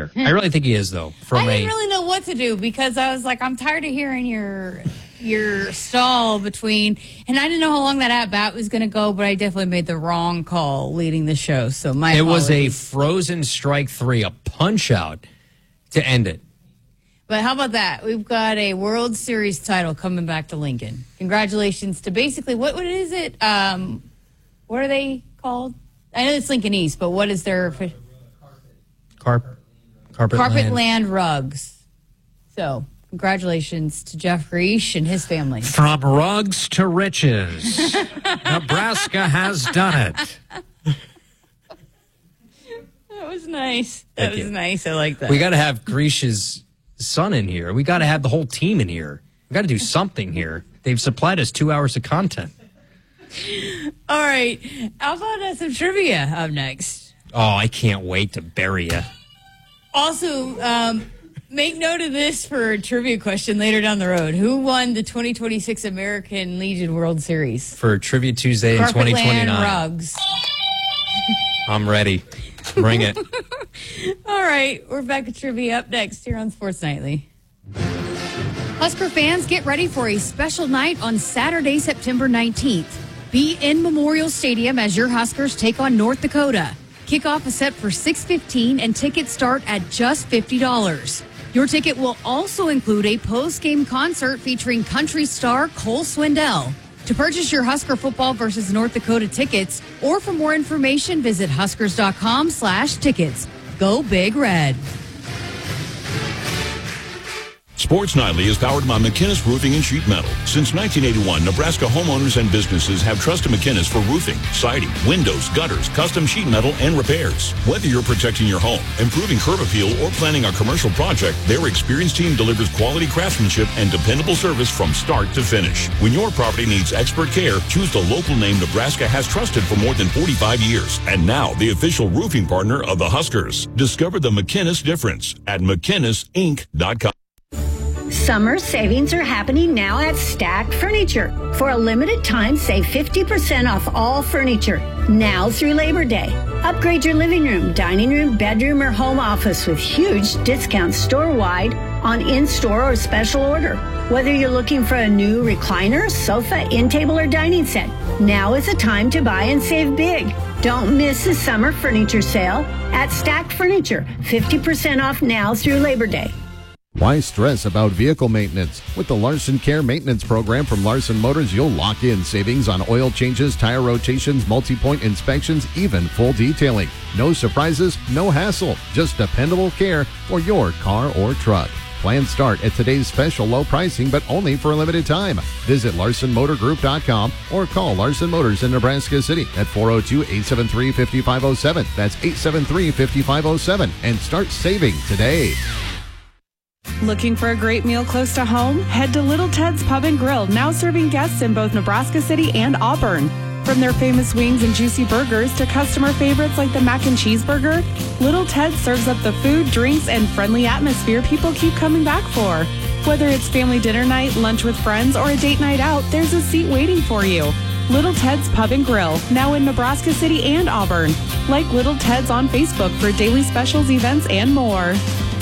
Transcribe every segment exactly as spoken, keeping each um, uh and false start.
here. I really think he is, though. From I didn't a, really know what to do because I was like, I'm tired of hearing your your stall between, and I didn't know how long that at bat was going to go, but I definitely made the wrong call leading the show. So my it apologies. was a frozen strike three, a punch out to end it. But how about that? We've got a World Series title coming back to Lincoln. Congratulations to basically, what what is it? Um, what are they called? I know it's Lincoln East, but what is their Carp, carpet, Carpet land. Land Rugs. So congratulations to Jeff Greesh and his family. From rugs to riches, Nebraska has done it. That was nice. That Thank was you. nice. I like that. We got to have Greesh's son in here. We got to have the whole team in here. We got to do something here. They've supplied us two hours of content. All right. How about uh, some trivia up next? Oh, I can't wait to bury you. Also, um, make note of this for a trivia question later down the road. Who won the twenty twenty-six American Legion World Series? For Trivia Tuesday in twenty twenty-nine. Carpetland Rugs. I'm ready. Bring it. All right. We're back at trivia up next here on Sports Nightly. Husker fans, get ready for a special night on Saturday, September nineteenth. Be in Memorial Stadium as your Huskers take on North Dakota. Kickoff is set for six fifteen and tickets start at just fifty dollars. Your ticket will also include a post-game concert featuring country star Cole Swindell. To purchase your Husker football versus North Dakota tickets, or for more information, visit huskers.com slash tickets. Go Big Red. Sports Nightly is powered by McInnes Roofing and Sheet Metal. Since nineteen eighty-one, Nebraska homeowners and businesses have trusted McInnes for roofing, siding, windows, gutters, custom sheet metal, and repairs. Whether you're protecting your home, improving curb appeal, or planning a commercial project, their experienced team delivers quality craftsmanship and dependable service from start to finish. When your property needs expert care, choose the local name Nebraska has trusted for more than forty-five years. And now, the official roofing partner of the Huskers. Discover the McInnes difference at McInnes Inc dot com. Summer savings are happening now at Stack Furniture. For a limited time, save fifty percent off all furniture. Now through Labor Day. Upgrade your living room, dining room, bedroom, or home office with huge discounts store-wide on in-store or special order. Whether you're looking for a new recliner, sofa, in-table, or dining set, now is the time to buy and save big. Don't miss the summer furniture sale at Stack Furniture. fifty percent off now through Labor Day. Why stress about vehicle maintenance? With the Larson Care Maintenance Program from Larson Motors, you'll lock in savings on oil changes, tire rotations, multi-point inspections, even full detailing. No surprises, no hassle, just dependable care for your car or truck. Plans start at today's special low pricing, but only for a limited time. Visit Larson Motor Group dot com or call Larson Motors in Nebraska City at four oh two, eight seven three, five five oh seven. That's eight seven three, five five oh seven. And start saving today. Looking for a great meal close to home? Head to Little Ted's Pub and Grill, now serving guests in both Nebraska City and Auburn. From their famous wings and juicy burgers to customer favorites like the mac and cheese burger, Little Ted serves up the food, drinks, and friendly atmosphere people keep coming back for. Whether it's family dinner night, lunch with friends, or a date night out, there's a seat waiting for you. Little Ted's Pub and Grill, now in Nebraska City and Auburn. Like Little Ted's on Facebook for daily specials, events, and more.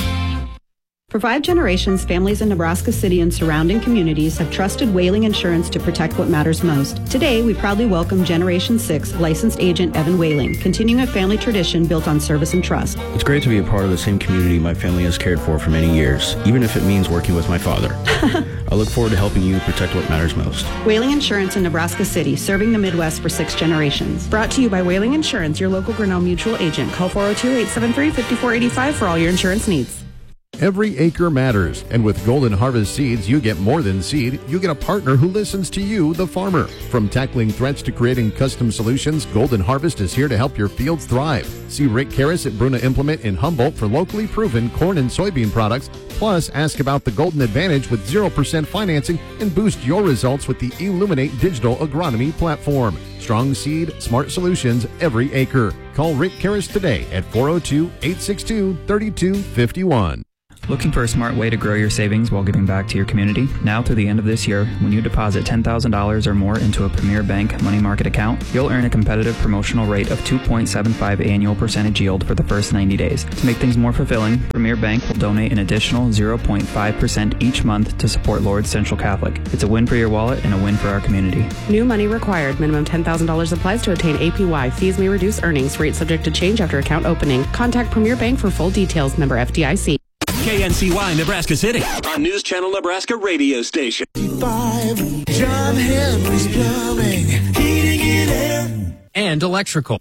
For five generations, families in Nebraska City and surrounding communities have trusted Whaling Insurance to protect what matters most. Today, we proudly welcome Generation six licensed agent Evan Whaling, continuing a family tradition built on service and trust. It's great to be a part of the same community my family has cared for for many years, even if it means working with my father. I look forward to helping you protect what matters most. Whaling Insurance in Nebraska City, serving the Midwest for six generations. Brought to you by Whaling Insurance, your local Grinnell Mutual agent. Call four oh two, eight seven three, five four eight five for all your insurance needs. Every acre matters, and with Golden Harvest Seeds, you get more than seed. You get a partner who listens to you, the farmer. From tackling threats to creating custom solutions, Golden Harvest is here to help your fields thrive. See Rick Karras at Bruna Implement in Humboldt for locally proven corn and soybean products. Plus, ask about the Golden Advantage with zero percent financing and boost your results with the Illuminate Digital Agronomy Platform. Strong seed, smart solutions, every acre. Call Rick Karras today at four oh two, eight six two, three two five one. Looking for a smart way to grow your savings while giving back to your community? Now through the end of this year, when you deposit ten thousand dollars or more into a Premier Bank money market account, you'll earn a competitive promotional rate of two point seven five annual percentage yield for the first ninety days. To make things more fulfilling, Premier Bank will donate an additional zero point five percent each month to support Lourdes Central Catholic. It's a win for your wallet and a win for our community. New money required. Minimum ten thousand dollars applies to attain A P Y. Fees may reduce earnings. Rate subject to change after account opening. Contact Premier Bank for full details. Member F D I C. K N C Y Nebraska City on News Channel Nebraska radio station. Five, John Henry's Plumbing, heating and air. And electrical.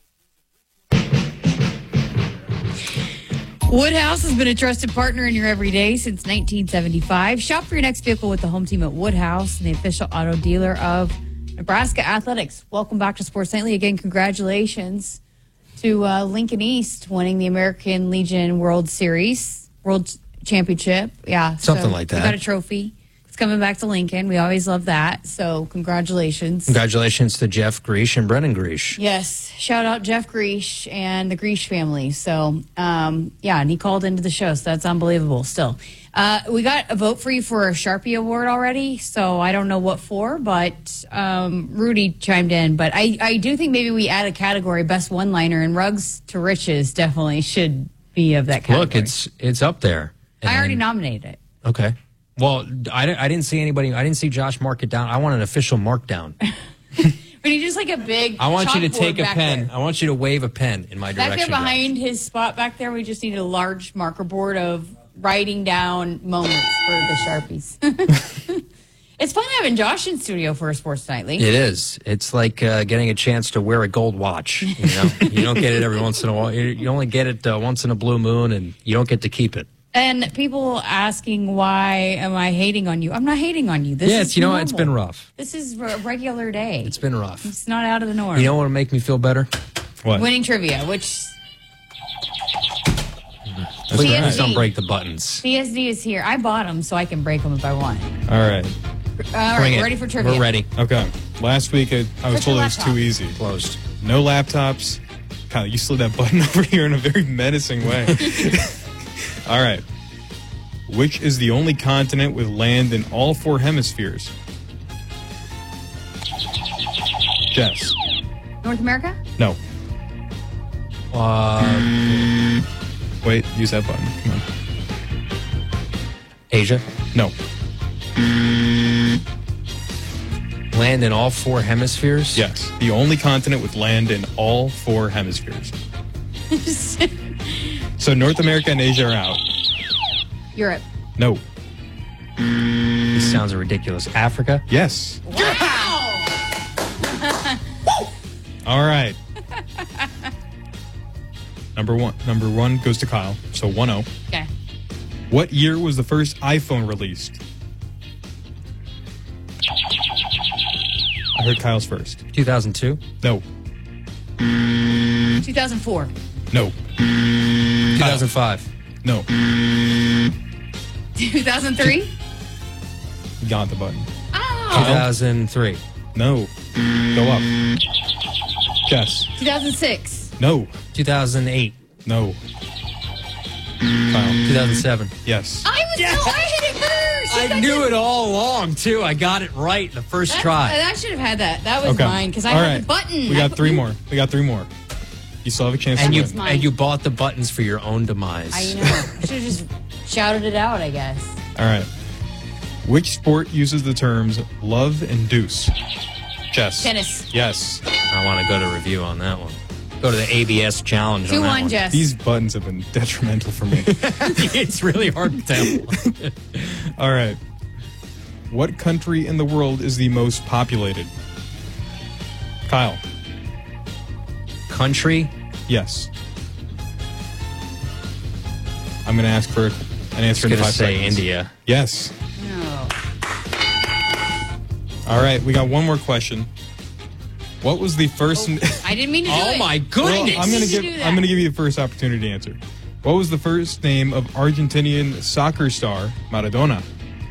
Woodhouse has been a trusted partner in your everyday since nineteen seventy-five. Shop for your next vehicle with the home team at Woodhouse, the official auto dealer of Nebraska Athletics. Welcome back to Sports Nightly. Again, congratulations to uh, Lincoln East winning the American Legion World Series, World Championship. Yeah. Something so like that. We got a trophy. It's coming back to Lincoln. We always love that. So congratulations. Congratulations to Jeff Greesh and Brennan Greesh. Yes. Shout out Jeff Greesh and the Greesh family. So, um, yeah, and he called into the show, so that's unbelievable still. Uh, we got a vote for you for a Sharpie Award already, so I don't know what for, but um, Rudy chimed in. But I, I do think maybe we add a category, Best One-Liner, and Rugs to Riches definitely should be of that category. Look, it's it's up there. I already nominated it. Okay. Well, I, I didn't see anybody. I didn't see Josh mark it down. I want an official mark down. But he just like a big I want you to chalkboard take a back pen. there. I want you to wave a pen in my Back direction. there behind his spot back there, we just need a large marker board of writing down moments for the Sharpies. It's fun having Josh in studio for a Sports Nightly. It is. It's like uh, getting a chance to wear a gold watch. You know, you don't get it every once in a while. You you only get it uh, once in a blue moon, and you don't get to keep it. And people asking, why am I hating on you? I'm not hating on you. This yeah, is it's, you know, normal. it's been rough. This is a regular day. It's been rough. It's not out of the norm. You know what would make me feel better? What? Winning trivia, which Please, T S D. please don't break the buttons. C S D is here. I bought them so I can break them if I want. All right. All right, we're ready for trivia. We're ready. Okay. Last week, I, I was Put told your it was laptop. too easy. Closed. No laptops. Kyle, you slid that button over here in a very menacing way. All right. Which is the only continent with land in all four hemispheres? Jess. North America? No. Uh, Wait, use that button. Come on. Asia? No. Land in all four hemispheres? Yes. The only continent with land in all four hemispheres. So North America and Asia are out. Europe. No. This sounds ridiculous. Africa? Yes. Wow! All right. Number one. Number one goes to Kyle. So one oh. Okay. What year was the first iPhone released? I heard Kyle's first. two thousand two? No. two thousand four. No. two thousand five? No. two thousand three? Got the button. Oh! two thousand three? No. Go up. Jess. two thousand six. No. two thousand eight? No. Kyle. two thousand seven? Yes. I was no, I hit it first. I knew it all along, too. I got it right the first That's- try. I should have had that. That was Okay. mine because I All had right. the button. We got I- three more. We got three more. You still have a chance And to you win. mine. and you bought the buttons for your own demise. I know. I should have just shouted it out, I guess. All right. Which sport uses the terms love and deuce? Jess. Tennis. Yes. I want to go to review on that one. Go to the A B S challenge two on that one, one. Jess. These buttons have been detrimental for me. It's really hard to tell. All right. What country in the world is the most populated? Kyle. Country? Yes. I'm going to ask for an answer I'm in going to five say seconds. India. Yes. No. All right. We got one more question. What was the first? I didn't mean to do Oh it. my Well, goodness! I'm going to Didn't give do that. I'm going to give you the first opportunity to answer. What was the first name of Argentinian soccer star Maradona?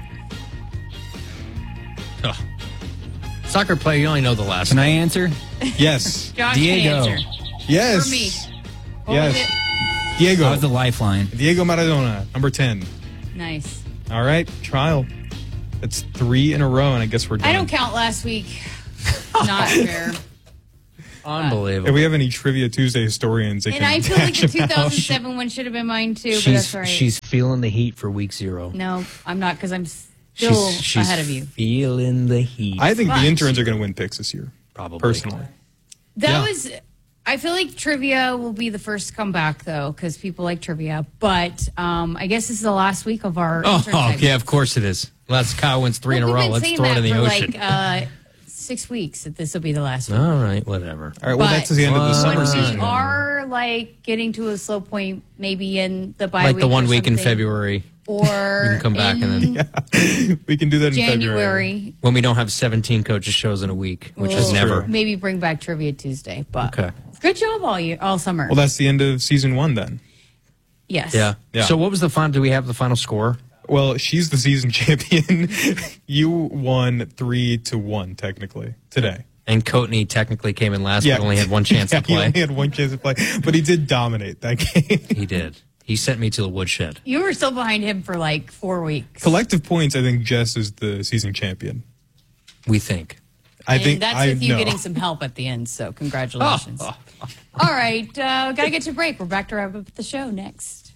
Ugh. Soccer player, you only know the last Can I name. answer? Yes. Josh Diego. can answer. Yes. For me. What Yes. was it? Diego. That was the lifeline. Diego Maradona, number ten. Nice. All right, trial. That's three in a row, and I guess we're done. I don't count last week. Not fair. Unbelievable. If we have any Trivia Tuesday historians, they And can I feel like the hash them two out. thousand seven one should have been mine too, but She's, that's all right. she's feeling the heat for week zero. No, I'm not because I'm still She's, she's ahead of you. feeling the heat. I think But- the interns are going to win picks this year. Probably. Personally. That Yeah. was. I feel like trivia will be the first to come back though, because people like trivia. But um, I guess this is the last week of our. Oh, intern oh segment. yeah, of course it is. Let's Kyle wins three Well, in a we've row. been Let's saying throw it that in the for ocean. like uh, six weeks that this will be the last week. All right, whatever. All right, well, But that's the end of the summer when season. we are like getting to a slow point, maybe in the bye Like week the one or week in something, February. or We can come back in and then we can do that in January. February. when we don't have seventeen coaches shows in a week, which is we'll never. maybe bring back Trivia Tuesday. But Okay. good job all year, all summer. Well, that's the end of season one then. yes. Yeah. Yeah. So what was the final? Do we have the final score? Well, she's the season champion. You won three to one technically today. And Coatney technically came in last, but only had one chance Yeah, to play. He only had one chance to play, but he did dominate that game. He did. He sent me to the woodshed. You were still behind him for like four weeks. Collective points, I think Jess is the season champion. We think. I and think that's I with you know. getting some help at the end, so congratulations. All right, uh, got to get to break. We're back to wrap up the show next.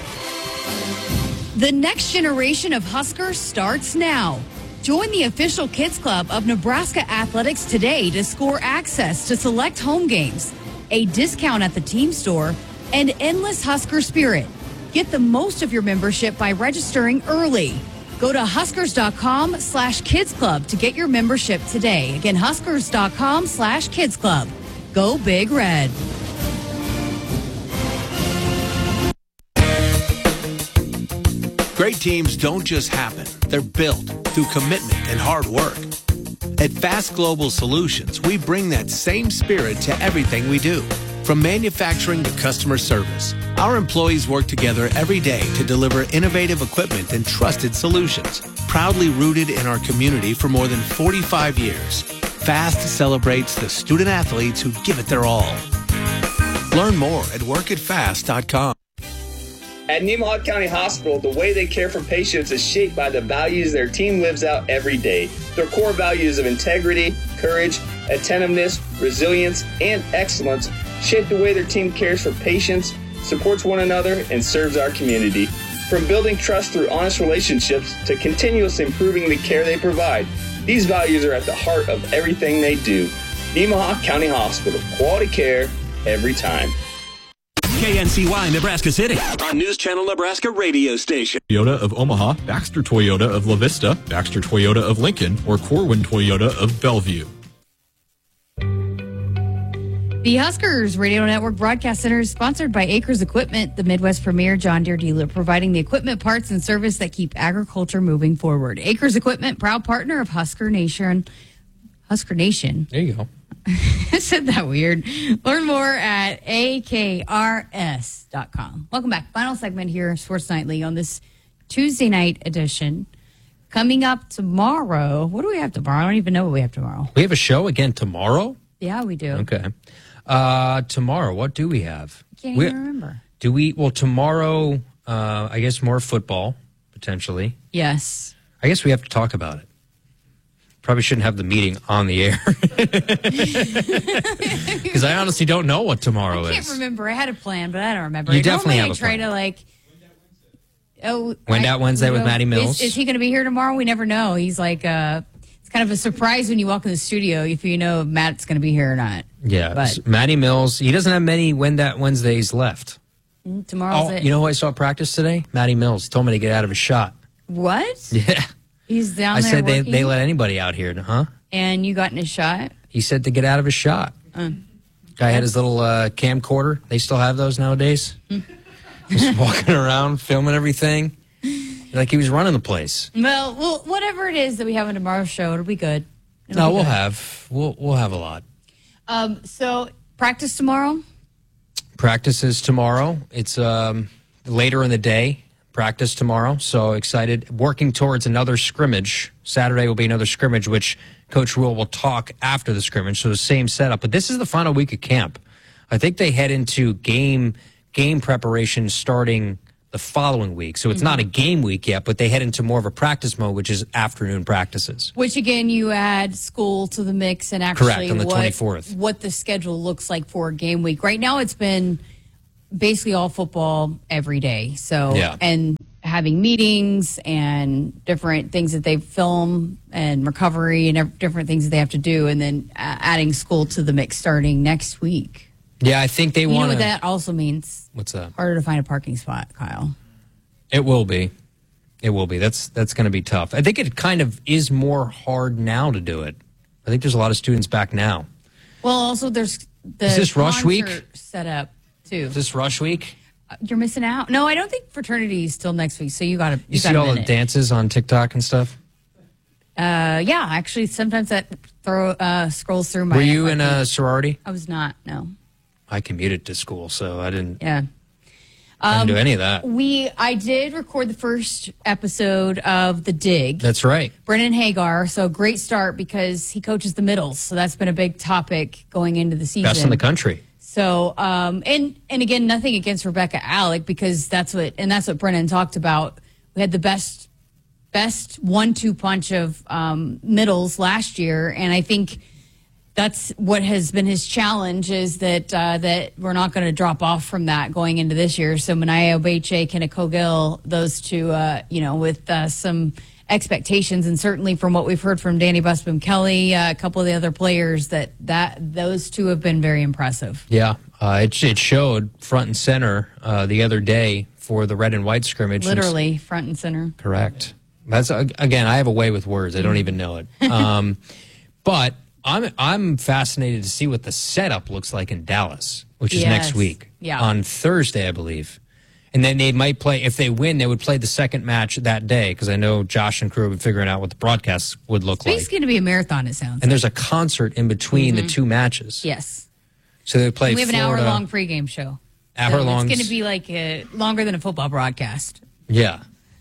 The next generation of Huskers starts now. Join the official Kids Club of Nebraska Athletics today to score access to select home games, a discount at the team store, and endless Husker spirit. Get the most of your membership by registering early. Go to huskers.com slash kids club to get your membership today. Again, huskers.com slash kids club. Go Big Red. Great teams don't just happen. They're built through commitment and hard work. At Fast Global Solutions, we bring that same spirit to everything we do. From manufacturing to customer service, our employees work together every day to deliver innovative equipment and trusted solutions. Proudly rooted in our community for more than forty-five years, Fast celebrates the student athletes who give it their all. Learn more at work at fast dot com. At Nemaha County Hospital, the way they care for patients is shaped by the values their team lives out every day. Their core values of integrity, courage, attentiveness, resilience, and excellence shape the way their team cares for patients, supports one another, and serves our community. From building trust through honest relationships to continuously improving the care they provide, these values are at the heart of everything they do. Nemaha County Hospital, quality care every time. K N C Y Nebraska City on News Channel Nebraska radio station. Toyota of Omaha, Baxter Toyota of La Vista, Baxter Toyota of Lincoln, or Corwin Toyota of Bellevue. The Huskers Radio Network Broadcast Center is sponsored by Acres Equipment, the Midwest premier John Deere dealer, providing the equipment, parts, and service that keep agriculture moving forward. Acres Equipment, proud partner of Husker Nation. Husker Nation. There you go. I said that weird. Learn more at A K R S dot com. Welcome back. Final segment here, Sports Nightly, on this Tuesday night edition. Coming up tomorrow. What do we have tomorrow? I don't even know what we have tomorrow. We have a show again tomorrow? Yeah, we do. Okay. Uh, tomorrow, what do we have? Can't we, even remember. Do we, well, tomorrow, uh, I guess more football, potentially. Yes. I guess we have to talk about it. Probably shouldn't have the meeting on the air. Because I honestly don't know what tomorrow I can't is. remember. I had a plan, but I don't remember. You I definitely normally have a I try plan. to like. Oh, Wind I- Out Wednesday with know, Matty Mills? Is, is he going to be here tomorrow? We never know. He's like, uh, it's kind of a surprise when you walk in the studio if you know if Matt's going to be here or not. Yeah. But Matty Mills, he doesn't have many Wind That Wednesdays left. mm, tomorrow's Oh, it. you know who I saw practice today? Matty Mills. He told me to get out of his shot. What? Yeah. He's down I there said they, working, they let anybody out here, huh? and you got in a shot. He said to get out of his shot. Uh, Guy had his little uh, camcorder. They still have those nowadays. Just walking around, filming everything. Like he was running the place. well, well, whatever it is that we have on tomorrow's show, it'll be good. It'll No, be we'll good. have we'll we'll have a lot. Um, so practice tomorrow. Practices tomorrow. It's um, later in the day. Practice tomorrow. So excited. Working towards another scrimmage. Saturday will be another scrimmage, which Coach Rule will talk after the scrimmage. So the same setup. But this is the final week of camp. I think they head into game game preparation starting the the following week. So it's Mm-hmm. not a game week yet, but they head into more of a practice mode, which is afternoon practices. Which, again, you add school to the mix and actually Correct, on the what, twenty-fourth. what the schedule looks like for a game week. Right now, it's been basically all football every day. So, Yeah. and having meetings and different things that they film and recovery and ev- different things that they have to do, and then uh, adding school to the mix starting next week. Yeah, I think they You know want what to. that also means? What's that? Harder to find a parking spot, Kyle. It will be. It will be. That's that's going to be tough. I think it kind of is more hard now to do it. I think there's a lot of students back now. Well, also there's the Is this rush week? concert set up too. Is this rush week? You're missing out. No, I don't think fraternity is still next week. So you got to. You see all the dances on TikTok and stuff? Uh, yeah, actually, sometimes that throw uh, scrolls through my. Were you in a sorority? I was not. No. I commuted to school, so I didn't, Yeah. I didn't Um, do any of that. We, I did record the first episode of The Dig. That's right. Brennan Hagar. So great start because he coaches the middles. So that's been a big topic going into the season. Best in the country. So, um, and and again, nothing against Rebecca Alec because that's what and that's what Brennan talked about. We had the best best one-two punch of um, middles last year, and I think that's what has been his challenge is that uh, that we're not going to drop off from that going into this year. So Manaya Obeche, Kenneth Cogill, those two, uh, you know, with uh, some expectations, and certainly from what we've heard from Danny Busbom Kelly, uh, a couple of the other players, that that those two have been very impressive. Yeah, uh, it, it showed front and center uh, the other day for the red and white scrimmage. Literally front and center. Correct. That's uh, again, I have a way with words. I don't even know it. Um, but I'm I'm fascinated to see what the setup looks like in Dallas, which is Yes. next week. Yeah. On Thursday, I believe. And then they might play, if they win, they would play the second match that day, because I know Josh and crew have been figuring out what the broadcast would look It's like. going to be a marathon, it sounds. And there's a concert in between the Mhm. two matches. Yes. So they play we have an Florida- hour-long pregame show. Hour So long. It's going to be like uh longer than a football broadcast. Yeah.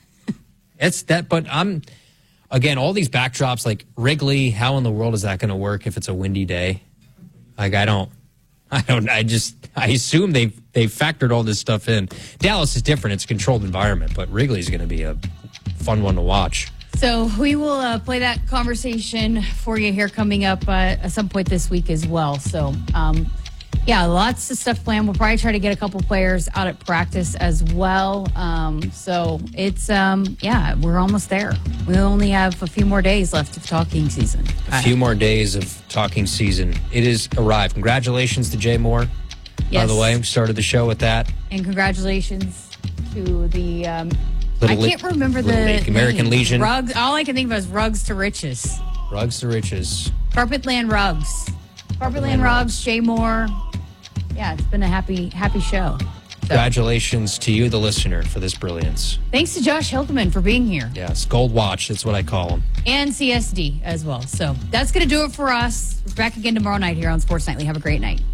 It's that, but I'm, again, all these backdrops, like Wrigley, how in the world is that going to work if it's a windy day? Like, I don't, I don't, I just, I assume they've, they've factored all this stuff in. Dallas is different. It's a controlled environment, but Wrigley's going to be a fun one to watch. So we will uh, play that conversation for you here coming up uh, at some point this week as well. So, um, yeah, lots of stuff planned. We'll probably try to get a couple players out at practice as well. Um, so it's, um, yeah, we're almost there. We only have a few more days left of talking season. A few more days of talking season. It has arrived. Congratulations to Jay Moore. By Yes. the way, we started the show with that. And congratulations to the, um, Little I Le- can't remember Little the League, American name. Legion. Rugs. All I can think of is Rugs to Riches. Rugs to Riches. Carpetland Rugs. Carpetland Rugs, Jay Moore. Yeah, it's been a happy, happy show. Congratulations to you, the listener, for this brilliance. Thanks to Josh Hildeman for being here. Yes, Gold Watch. That's what I call him. And C S D as well. So that's going to do it for us. We're back again tomorrow night here on Sports Nightly. Have a great night.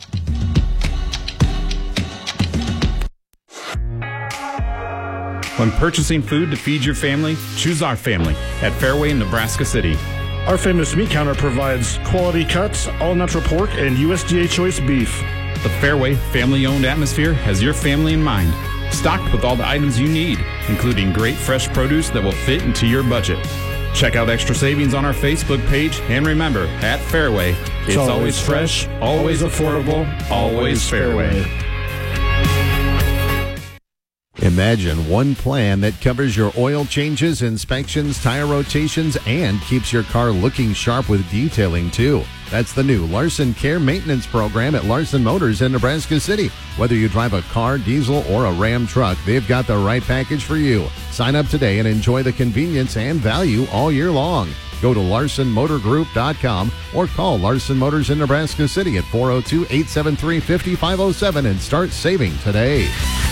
When purchasing food to feed your family, choose our family at Fairway in Nebraska City. Our famous meat counter provides quality cuts, all-natural pork, and U S D A choice beef. The Fairway family-owned atmosphere has your family in mind. Stocked with all the items you need, including great fresh produce that will fit into your budget. Check out extra savings on our Facebook page, and remember, at Fairway, it's, It's always, always fresh, always affordable, always Fairway. Imagine one plan that covers your oil changes, inspections, tire rotations, and keeps your car looking sharp with detailing, too. That's the new Larson Care Maintenance Program at Larson Motors in Nebraska City. Whether you drive a car, diesel, or a Ram truck, they've got the right package for you. Sign up today and enjoy the convenience and value all year long. Go to larson motor group dot com or call Larson Motors in Nebraska City at four oh two, eight seven three, five five oh seven and start saving today.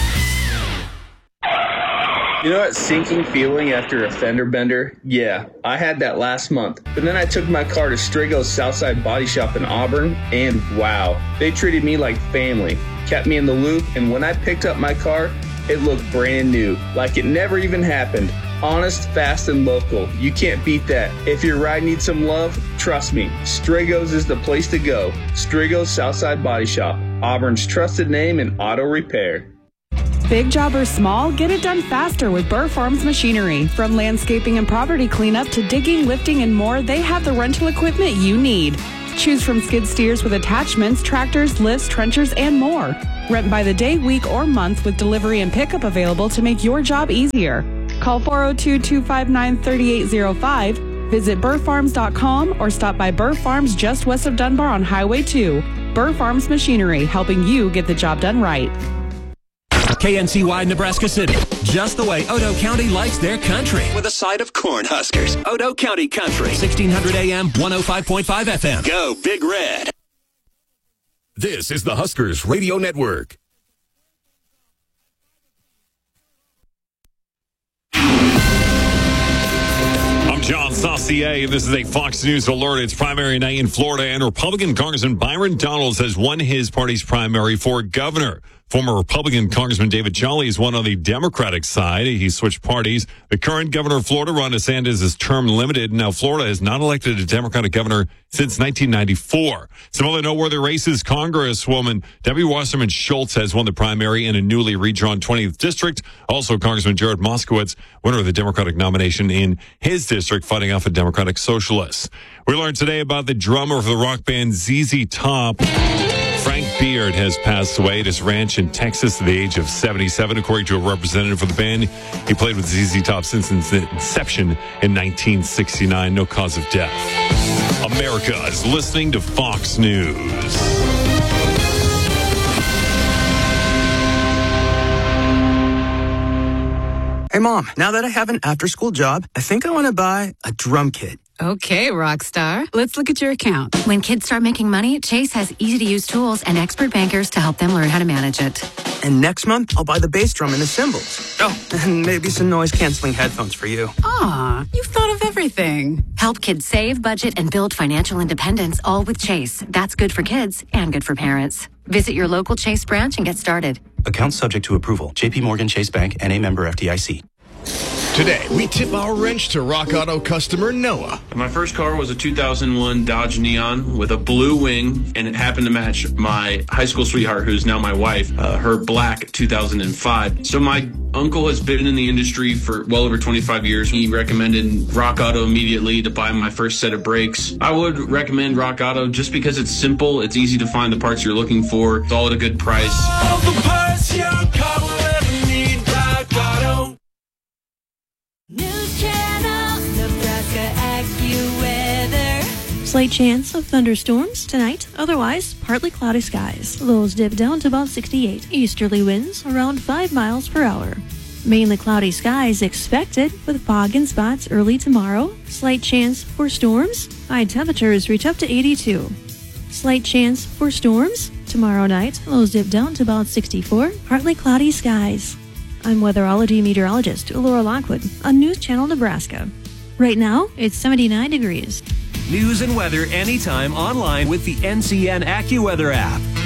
You know that sinking feeling after a fender bender? Yeah, I had that last month. But then I took my car to Strigo's Southside Body Shop in Auburn, and wow, they treated me like family, kept me in the loop, and when I picked up my car, it looked brand new, like it never even happened. Honest, fast, and local. You can't beat that. If your ride needs some love, trust me, Strigo's is the place to go. Strigo's Southside Body Shop, Auburn's trusted name in auto repair. Big job or small, get it done faster with Burr Farms Machinery. From landscaping and property cleanup to digging, lifting, and more, they have the rental equipment you need. Choose from skid steers with attachments, tractors, lifts, trenchers, and more. Rent by the day, week, or month with delivery and pickup available to make your job easier. Call four oh two, two five nine, three eight oh five. Visit burr farms dot com or stop by Burr Farms just west of Dunbar on Highway two. Burr Farms Machinery, helping you get the job done right. K N C Y Nebraska City, just the way Odo County likes their country. With a side of Cornhuskers. Odo County Country, sixteen hundred A M, one oh five point five F M. Go Big Red. This is the Huskers Radio Network. I'm John Saucier. This is a Fox News alert. It's primary night in Florida, and Republican Congressman Byron Donalds has won his party's primary for governor. Former Republican Congressman David Jolly is one on the Democratic side. He switched parties. The current governor of Florida, Ron DeSantis, is term limited. Now, Florida has not elected a Democratic governor since nineteen ninety-four. Some other noteworthy races, Congresswoman Debbie Wasserman Schultz has won the primary in a newly redrawn twentieth district. Also, Congressman Jared Moskowitz, winner of the Democratic nomination in his district, fighting off a Democratic socialist. We learned today about the drummer for the rock band Z Z Top. Frank Beard has passed away at his ranch in Texas at the age of seventy-seven, according to a representative for the band. He played with Z Z Top since its inception in nineteen sixty-nine. No cause of death. America is listening to Fox News. Hey, Mom, now that I have an after-school job, I think I want to buy a drum kit. Okay, Rockstar. Let's look at your account. When kids start making money, Chase has easy-to-use tools and expert bankers to help them learn how to manage it. And next month, I'll buy the bass drum and the cymbals. Oh, and maybe some noise-canceling headphones for you. Aw, you've thought of everything. Help kids save, budget, and build financial independence, all with Chase. That's good for kids and good for parents. Visit your local Chase branch and get started. Account subject to approval. J P Morgan Chase Bank, N A member F D I C. Today, we tip our wrench to Rock Auto customer Noah. My first car was a two thousand one Dodge Neon with a blue wing, and it happened to match my high school sweetheart, who's now my wife, uh, her black two thousand five. So my uncle has been in the industry for well over twenty-five years. He recommended Rock Auto immediately to buy my first set of brakes. I would recommend Rock Auto just because it's simple, it's easy to find the parts you're looking for, it's all at a good price. All the parts your car will ever need, Rock Auto. News Channel, Nebraska AccuWeather. Slight chance of thunderstorms tonight, otherwise partly cloudy skies. Lows dip down to about sixty-eight. Easterly winds around five miles per hour. Mainly cloudy skies expected with fog in spots early tomorrow. Slight chance for storms. High temperatures reach up to eighty-two. Slight chance for storms tomorrow night. Lows dip down to about sixty-four. Partly cloudy skies. I'm weatherology meteorologist Laura Lockwood on News Channel Nebraska. Right now, it's seventy-nine degrees. News and weather anytime online with the N C N AccuWeather app.